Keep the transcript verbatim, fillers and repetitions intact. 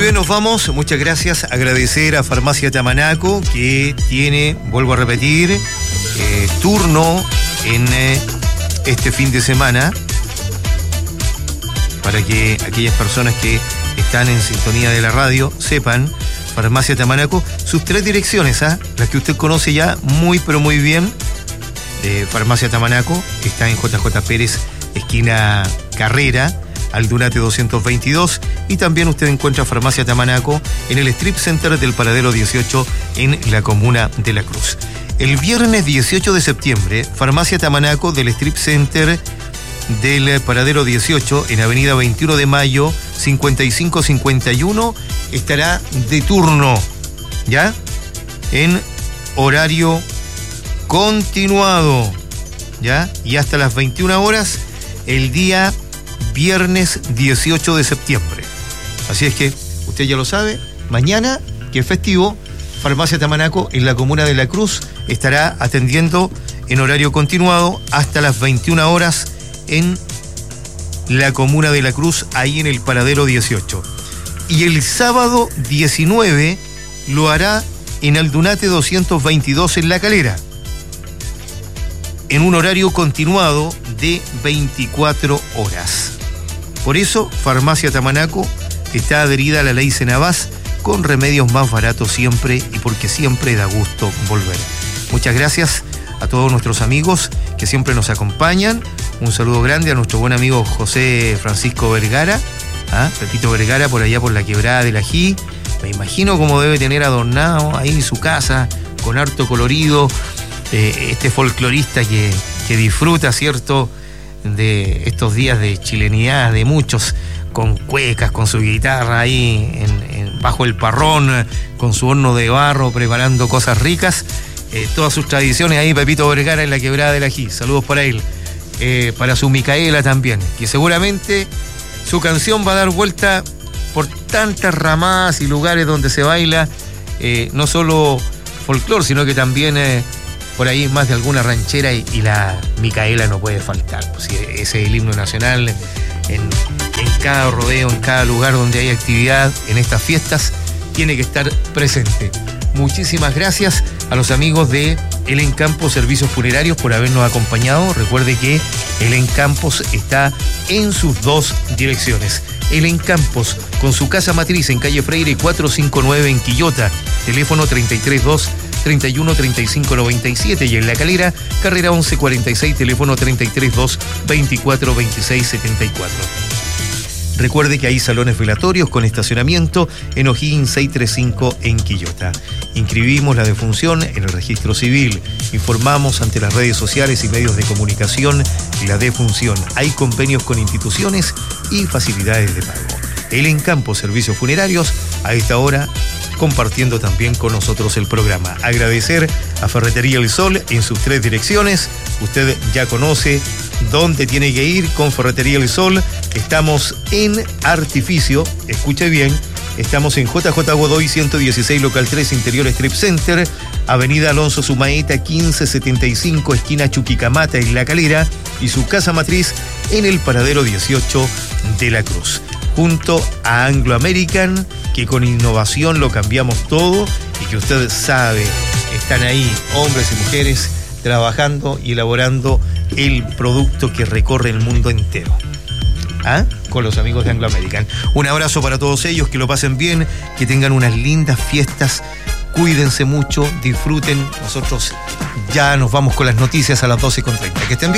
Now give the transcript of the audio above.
bien, nos vamos. Muchas gracias. Agradecer a Farmacia Tamanaco, que tiene, vuelvo a repetir, eh, turno en eh, este fin de semana, para que aquellas personas que están en sintonía de la radio sepan. Farmacia Tamanaco, sus tres direcciones, ¿ah? Las que usted conoce ya muy pero muy bien. Eh, Farmacia Tamanaco está en J J Pérez, esquina Carrera, Aldunate doscientos veintidós, y también usted encuentra Farmacia Tamanaco en el Strip Center del Paradero dieciocho en la comuna de La Cruz. El viernes dieciocho de septiembre, Farmacia Tamanaco del Strip Center del Paradero dieciocho en Avenida veintiuno de Mayo, cincuenta y cinco cincuenta y uno, estará de turno, ¿ya? En horario continuado, ¿ya? Y hasta las veintiuna horas el día viernes dieciocho de septiembre. Así es que usted ya lo sabe, mañana, que es festivo, Farmacia Tamanaco en la comuna de La Cruz estará atendiendo en horario continuado hasta las veintiuna horas en la comuna de La Cruz, ahí en el Paradero dieciocho. Y el sábado diecinueve lo hará en Aldunate doscientos veintidós en La Calera, en un horario continuado de veinticuatro horas. Por eso, Farmacia Tamanaco está adherida a la ley Senabás, con remedios más baratos siempre, y porque siempre da gusto volver. Muchas gracias a todos nuestros amigos que siempre nos acompañan. Un saludo grande a nuestro buen amigo José Francisco Vergara, ¿ah? Pepito Vergara, por allá por la Quebrada del Ají. Me imagino cómo debe tener adornado ahí su casa, con harto colorido, eh, este folclorista que, que disfruta, ¿cierto?, de estos días de chilenidad de muchos, con cuecas, con su guitarra ahí en, en, bajo el parrón, con su horno de barro, preparando cosas ricas. Eh, todas sus tradiciones ahí, Pepito Vergara en la Quebrada del Ají. Saludos para él. Eh, para su Micaela también, que seguramente su canción va a dar vuelta por tantas ramadas y lugares donde se baila, eh, no solo folclor, sino que también eh, por ahí más de alguna ranchera, y, y la Micaela no puede faltar. Pues, ese es el himno nacional en, en cada rodeo, en cada lugar donde hay actividad, en estas fiestas, tiene que estar presente. Muchísimas gracias a los amigos de El Encampos Servicios Funerarios por habernos acompañado. Recuerde que El Encampos está en sus dos direcciones. El Encampos, con su casa matriz en calle Freire cuatrocientos cincuenta y nueve en Quillota, teléfono treinta y tres dos, treinta y uno, treinta y cinco noventa y siete, y en La Calera, carrera once cuarenta y seis, teléfono treinta y tres dos, veinticuatro veintiséis setenta y cuatro. Recuerde que hay salones velatorios con estacionamiento en O'Higgins seiscientos treinta y cinco en Quillota. Inscribimos la defunción en el registro civil. Informamos ante las redes sociales y medios de comunicación la defunción. Hay convenios con instituciones y facilidades de pago. El Encampos Servicios Funerarios, a esta hora, compartiendo también con nosotros el programa. Agradecer a Ferretería El Sol en sus tres direcciones. Usted ya conoce dónde tiene que ir con Ferretería El Sol. Estamos en Artificio, escuche bien, estamos en J J Godoy ciento dieciséis, local tres, Interior Strip Center, Avenida Alonso Sumaeta quince setenta y cinco, esquina Chuquicamata en La Calera, y su casa matriz en el Paradero dieciocho de La Cruz. Junto a Anglo American, que con innovación lo cambiamos todo, y que usted sabe, están ahí hombres y mujeres trabajando y elaborando el producto que recorre el mundo entero. ¿Ah? Con los amigos de Anglo American. Un abrazo para todos ellos, que lo pasen bien, que tengan unas lindas fiestas, cuídense mucho, disfruten. Nosotros ya nos vamos con las noticias a las doce con treinta. Que estén bien.